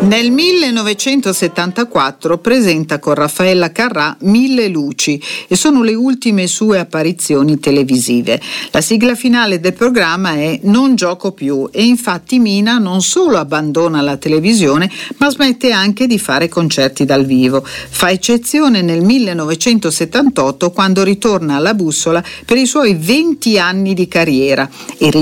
Nel 1974 presenta con Raffaella Carrà Mille luci e sono le ultime sue apparizioni televisive. La sigla finale del programma è Non gioco più e infatti Mina non solo abbandona la televisione ma smette anche di fare concerti dal vivo. Fa eccezione nel 1978 quando ritorna alla Bussola per i suoi 20 anni di carriera e